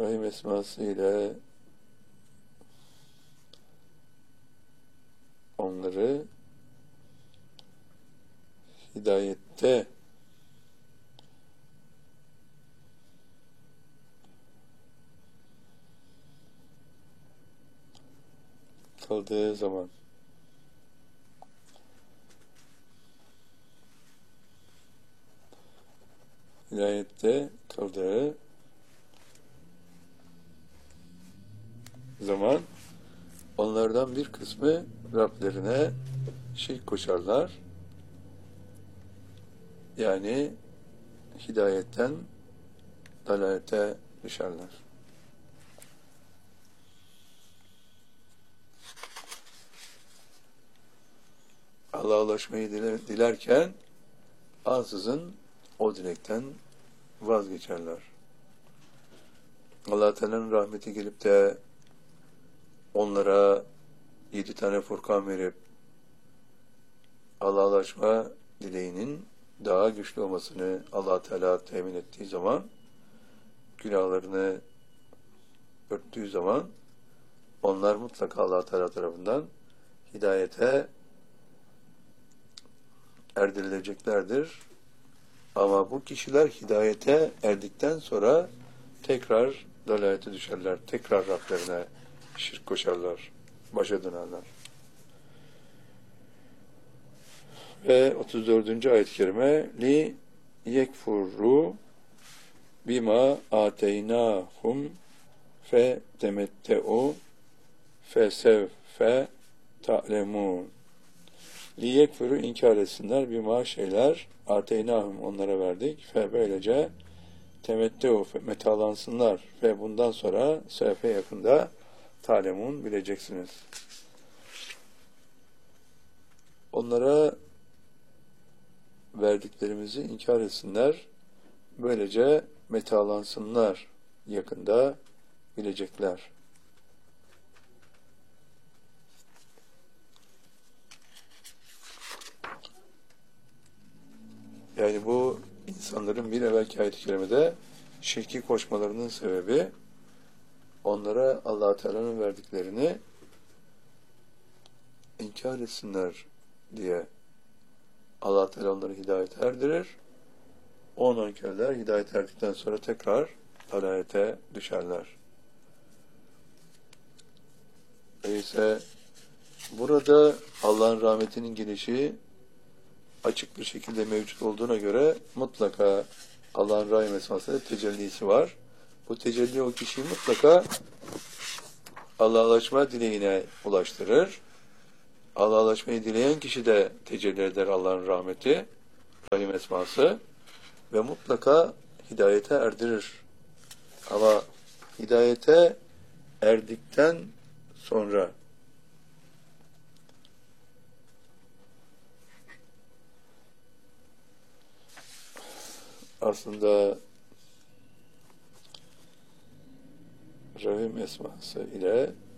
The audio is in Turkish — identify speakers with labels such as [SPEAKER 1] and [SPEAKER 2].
[SPEAKER 1] Rahim esması ile onları hidayette kıldığı zaman onlardan bir kısmı Rablerine şirk koşarlar. Yani hidayetten dalalete düşerler. Allah'a ulaşmayı dilerken ansızın o dilekten vazgeçerler. Allah Teala'nın rahmeti gelip de onlara 7 tane Furkan verip Allah'a ulaşma dileğinin daha güçlü olmasını Allah Teala temin ettiği zaman, günahlarını örttüğü zaman onlar mutlaka Allah Teala tarafından hidayete erdirileceklerdir. Ama bu kişiler hidayete erdikten sonra tekrar dalalete düşerler. Tekrar Rablerine şirk koşarlar. Başa dönerler. Ve 34. ayet-i kerime li yekfurru bima ateynahum fe temette'u fe sevfe ta'lemun. Li yekfuru inkar etsinler bima şeyler ateynahum onlara verdik fe böylece temette'u metalansınlar ve bundan sonra sevfe yakında ta'lemun bileceksiniz. Onlara verdiklerimizi inkar etsinler, böylece metalansınlar, yakında bilecekler. Yani bu insanların bir evvelki ayet-i kerimede şirki koşmalarının sebebi onlara Allah-u Teala'nın verdiklerini inkar etsinler diye Allah Teala onları hidayete erdirir. O nankörler hidayet erdikten sonra tekrar dalalete düşerler. Öyleyse burada Allah'ın rahmetinin gelişi açık bir şekilde mevcut olduğuna göre mutlaka Allah'ın rahim esmasında tecellisi var. Bu tecelli o kişiyi mutlaka Allah'a ulaşma dileğine ulaştırır. Allah'a ulaşmayı dileyen kişi de tecelli eder Allah'ın rahmeti, rahim esması ve mutlaka hidayete erdirir. Ama hidayete erdikten sonra aslında rahim esması ile